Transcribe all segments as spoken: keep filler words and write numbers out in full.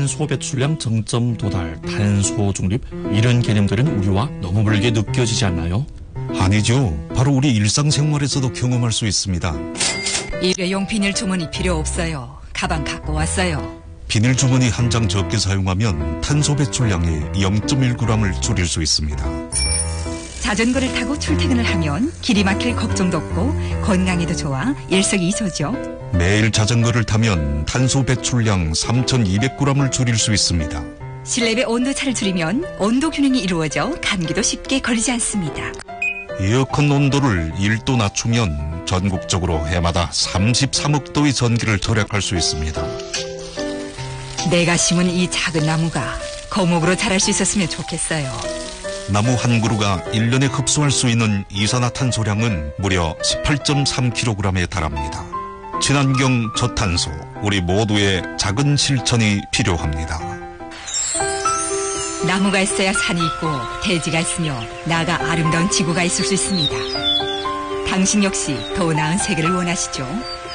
탄소 배출량 정점 도달, 탄소 중립 이런 개념들은 우리와 너무 멀게 느껴지지 않나요? 아니죠. 바로 우리 일상생활에서도 경험할 수 있습니다. 일회용 비닐 주머니 필요 없어요. 가방 갖고 왔어요. 비닐 주머니 한 장 적게 사용하면 탄소 배출량의 영 점 일 그램을 줄일 수 있습니다. 자전거를 타고 출퇴근을 하면 길이 막힐 걱정도 없고 건강에도 좋아 일석이조죠. 매일 자전거를 타면 탄소 배출량 삼천이백 그램을 줄일 수 있습니다. 실내외 온도차를 줄이면 온도 균형이 이루어져 감기도 쉽게 걸리지 않습니다. 에어컨 온도를 일 도 낮추면 전국적으로 해마다 삼십삼억 도의 전기를 절약할 수 있습니다. 내가 심은 이 작은 나무가 거목으로 자랄 수 있었으면 좋겠어요. 나무 한 그루가 일 년에 흡수할 수 있는 이산화탄소량은 무려 십팔 점 삼 킬로그램에 달합니다. 친환경 저탄소, 우리 모두의 작은 실천이 필요합니다. 나무가 있어야 산이 있고 대지가 있으며 나아가 아름다운 지구가 있을 수 있습니다. 당신 역시 더 나은 세계를 원하시죠?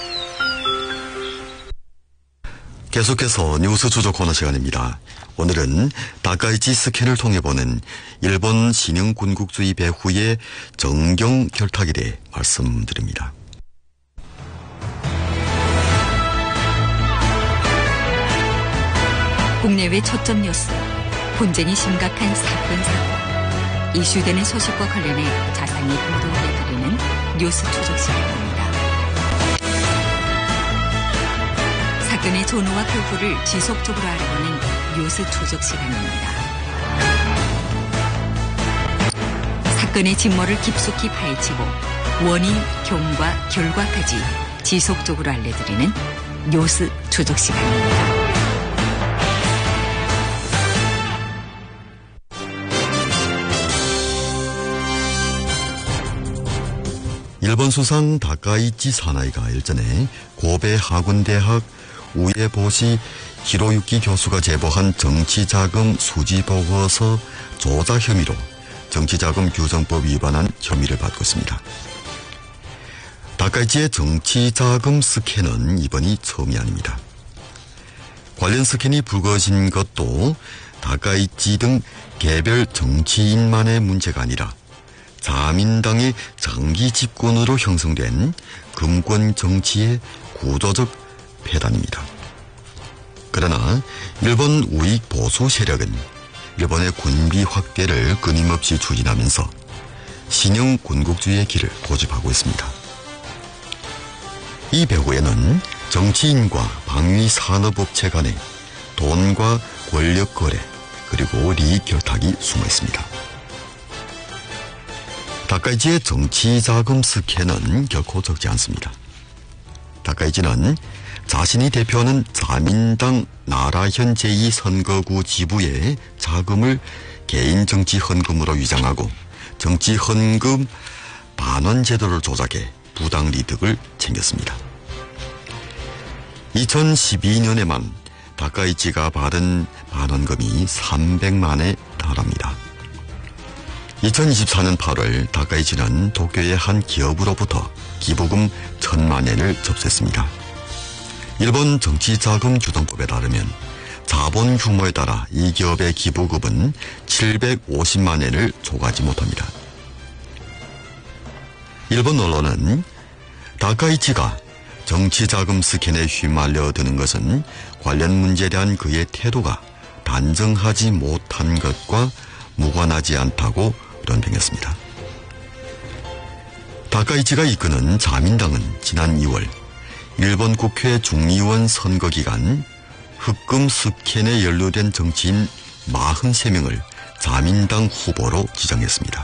계속해서 뉴스 추적 코너 시간입니다. 오늘은 다카이치 스캔을 통해 보는 일본 신형 군국주의 배후의 정경 결탁에 대해 말씀드립니다. 국내외 초점 뉴스, 분쟁이 심각한 사건 사고, 이슈되는 소식과 관련해 자세히 보도해드리는 뉴스 추적 시간입니다. 사건의 전후와 결과를 지속적으로 알아보는 뉴스 추적 시간입니다. 사건의 진모를 깊숙이 파헤치고 원인, 경과, 결과까지 지속적으로 알려드리는 뉴스 추적 시간입니다. 일본 수상 다카이치 사나이가 일전에 고베 하군대학 우에보시 히로유키 교수가 제보한 정치자금 수지보고서 조작 혐의로 정치자금 규정법 위반한 혐의를 받고 있습니다. 다카이치의 정치자금 스캔은 이번이 처음이 아닙니다. 관련 스캔이 불거진 것도 다카이치 등 개별 정치인만의 문제가 아니라 자민당의 장기 집권으로 형성된 금권 정치의 구조적 폐단입니다. 그러나 일본 우익 보수 세력은 일본의 군비 확대를 끊임없이 추진하면서 신형 군국주의의 길을 고집하고 있습니다. 이 배후에는 정치인과 방위 산업업체 간의 돈과 권력 거래 그리고利益 결탁이 숨어 있습니다. 다카이치의 정치자금 스캔은 결코 적지 않습니다. 다카이치는 자신이 대표하는 자민당 나라현 제이 선거구 지부의 자금을 개인 정치 헌금으로 위장하고 정치 헌금 반환 제도를 조작해 부당 이득을 챙겼습니다. 이천십이 년에만 다카이치가 받은 반환금이 삼백만에 달합니다. 이천이십사 년 팔월 다카이치는 도쿄의 한 기업으로부터 기부금 천만 엔을 접수했습니다. 일본 정치자금규정법에 따르면 자본 규모에 따라 이 기업의 기부금은 칠백오십만 엔을 초과하지 못합니다. 일본 언론은 다카이치가 정치자금 스캔에 휘말려 드는 것은 관련 문제에 대한 그의 태도가 단정하지 못한 것과 무관하지 않다고 변명했습니다. 다카이치가 이끄는 자민당은 지난 이월 일본 국회 중의원 선거 기간 흑금 스캔에 연루된 정치인 사십삼 명을 자민당 후보로 지정했습니다.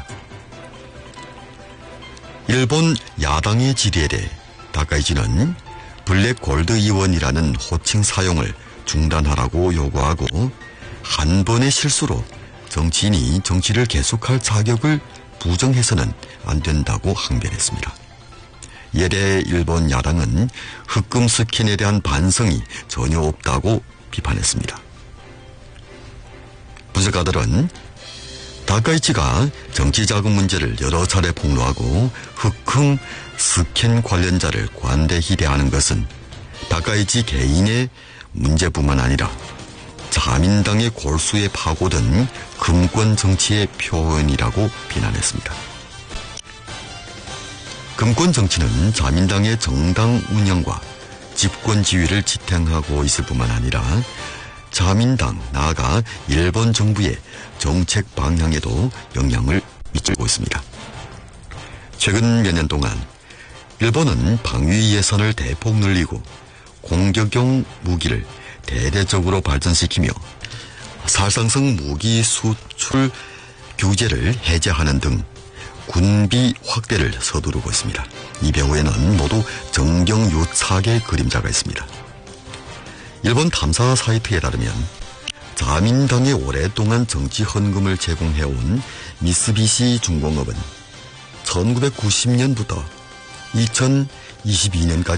일본 야당의 질의에 대해 다카이치는 블랙 골드 의원이라는 호칭 사용을 중단하라고 요구하고 한 번의 실수로 정치인이 정치를 계속할 자격을 부정해서는 안 된다고 항변했습니다. 이에 대해 일본 야당은 흑금 스캔에 대한 반성이 전혀 없다고 비판했습니다. 분석가들은 다카이치가 정치자금 문제를 여러 차례 폭로하고 흑금 스캔 관련자를 관대히 대하는 것은 다카이치 개인의 문제뿐만 아니라 자민당의 골수에 파고든 금권 정치의 표현이라고 비난했습니다. 금권 정치는 자민당의 정당 운영과 집권 지위를 지탱하고 있을 뿐만 아니라 자민당, 나아가 일본 정부의 정책 방향에도 영향을 미치고 있습니다. 최근 몇 년 동안 일본은 방위 예산을 대폭 늘리고 공격용 무기를 대대적으로 발전시키며 살상성 무기 수출 규제를 해제하는 등 군비 확대를 서두르고 있습니다. 이 배후에는 모두 정경유착의 그림자가 있습니다. 일본 탐사 사이트에 따르면 자민당에 오랫동안 정치 헌금을 제공해온 미쓰비시 중공업은 천구백구십 년부터 이천이십이 년까지